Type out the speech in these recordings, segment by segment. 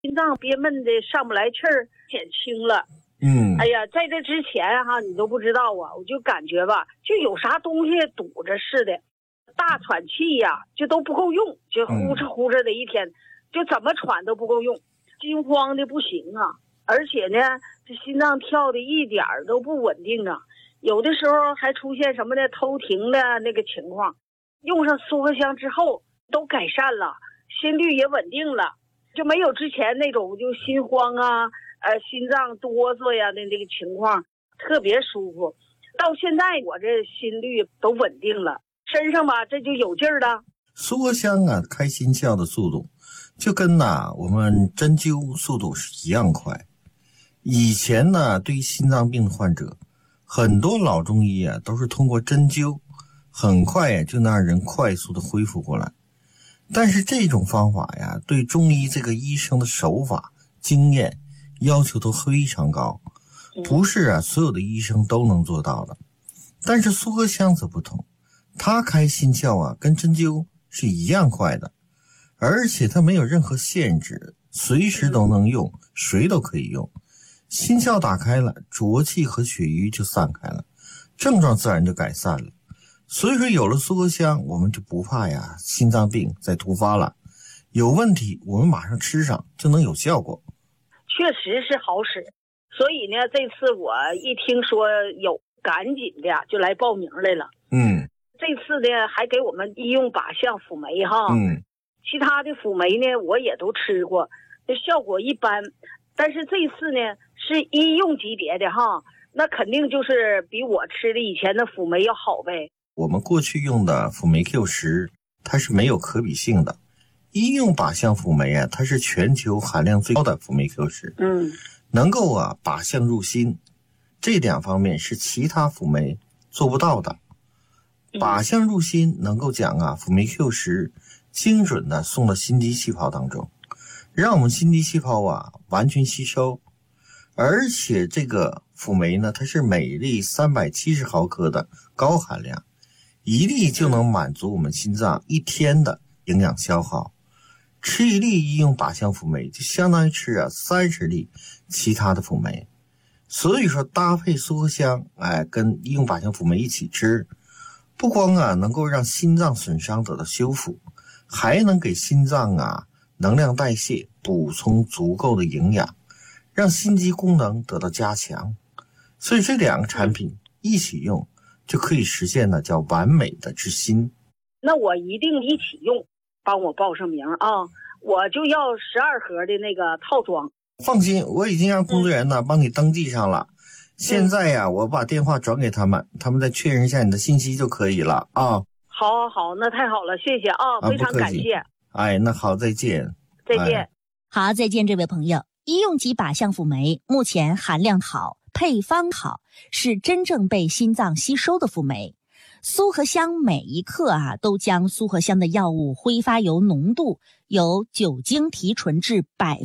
心脏憋闷的上不来气儿，减轻了。哎呀，在这之前哈，你都不知道啊，我就感觉吧，就有啥东西堵着似的，大喘气呀，就都不够用，就呼哧呼哧的一天，就怎么喘都不够用，心慌的不行啊。而且呢，这心脏跳的一点儿都不稳定啊，有的时候还出现什么的偷停的那个情况。用上苏合香之后都改善了，心率也稳定了，就没有之前那种就心慌啊心脏哆嗦呀的那个情况，特别舒服。到现在我这心率都稳定了，身上吧这就有劲儿了。 苏合香啊，开心窍的速度就跟我们针灸速度是一样快。以前呢，对于心脏病的患者，很多老中医啊都是通过针灸，很快呀就能让人快速的恢复过来。但是这种方法呀，对中医这个医生的手法、经验要求都非常高，不是所有的医生都能做到的。但是苏合香则不同，它开心窍跟针灸是一样快的，而且它没有任何限制，随时都能用，谁都可以用。心窍打开了，浊气和血瘀就散开了，症状自然就改善了。所以说有了苏合香，我们就不怕心脏病再突发了，有问题我们马上吃上就能有效果。 确实是好使，所以呢这次我一听说有，赶紧的就来报名来了。这次呢还给我们医用靶向辅酶哈。其他的辅酶呢我也都吃过，这效果一般，但是这次呢是医用级别的哈，那肯定就是比我吃的以前的辅酶要好呗。 我们过去用的辅酶 Q10 它是没有可比性的，医用靶向辅酶它是全球含量最高的辅酶 Q10，能够靶向入心，这两方面是其他辅酶做不到的。靶向入心能够讲辅酶 Q10 精准的送到心肌细胞当中，让我们心肌细胞完全吸收。而且这个辅酶呢，它是每粒370毫克的高含量，一粒就能满足我们心脏一天的营养消耗。吃一粒医用靶向辅酶就相当于吃30粒其他的辅酶。所以说搭配苏合香跟医用靶向辅酶一起吃，不光能够让心脏损伤得到修复，还能给心脏能量代谢补充足够的营养，让心肌功能得到加强。所以这两个产品一起用，就可以实现叫完美的治心。 那我一定一起用，帮我报上名我就要12盒的那个套装。 放心，我已经让工作人员帮你登记上了。现在我把电话转给他们，他们再确认一下你的信息就可以了好，那太好了，谢谢非常感谢。 那好，再见。 再见。 好，再见这位朋友。医用级靶向辅酶目前含量好，配方好，是真正被心脏吸收的辅酶。苏合香每一克都将苏合香的药物挥发油浓度由酒精提纯至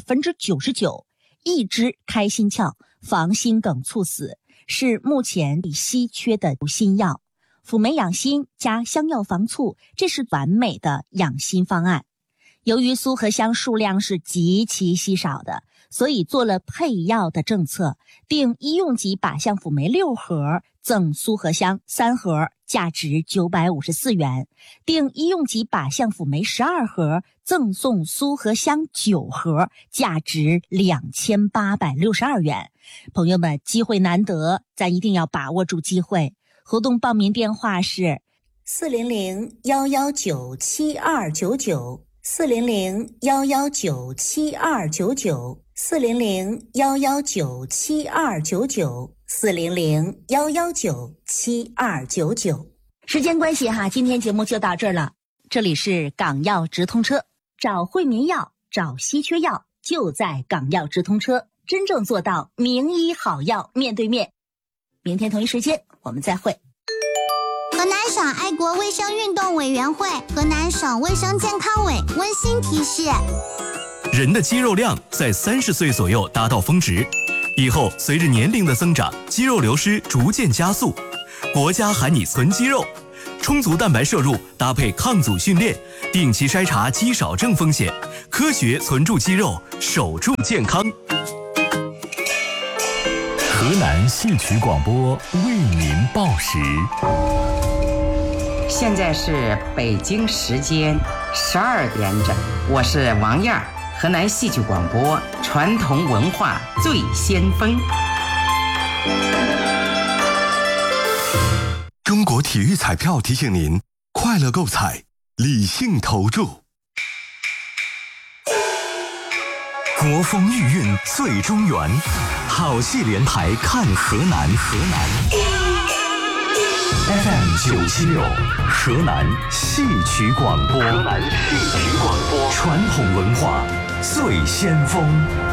99%， 抑制开心窍，防心梗猝死，是目前稀缺的新药。辅酶养心加香药防猝，这是完美的养心方案。由于苏合香数量是极其稀少的，所以做了配药的政策，定医用级靶向辅酶6盒赠苏合香3盒，价值954元；定医用级靶向辅酶12盒赠送苏合香9盒，价值2862元。朋友们，机会难得，咱一定要把握住机会。活动报名电话是400-119-7299。400-119-7299 400-119-7299 400-119-7299。时间关系今天节目就到这儿了。这里是港药直通车，找惠民药，找稀缺药，就在港药直通车，真正做到名医好药面对面。明天同一时间我们再会。 河南省爱国卫生运动委员会、河南省卫生健康委温馨提示： 人的肌肉量在30岁左右达到峰值，以后随着年龄的增长，肌肉流失逐渐加速。国家喊你存肌肉，充足蛋白摄入搭配抗阻训练， 定期筛查肌少症风险，科学存住肌肉，守住健康。 河南戏曲广播为您报时。 现在是北京时间12点整，我是王燕，河南戏曲广播传统文化最先锋。 中国体育彩票提醒您：快乐购彩，理性投注。国风御韵最中原，好戏连台看河南。FM 976，河南戏曲广播。传统文化最先锋。